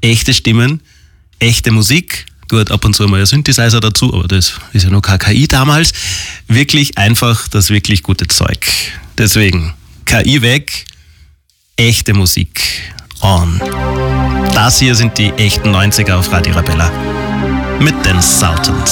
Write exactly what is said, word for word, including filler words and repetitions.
echte Stimmen, echte Musik. Gut, ab und zu mal ein Synthesizer dazu, aber das ist ja noch kein K I damals. Wirklich einfach das wirklich gute Zeug. Deswegen, K I weg, echte Musik on. Das hier sind die echten neunziger auf Radio Arabella mit den Sultans.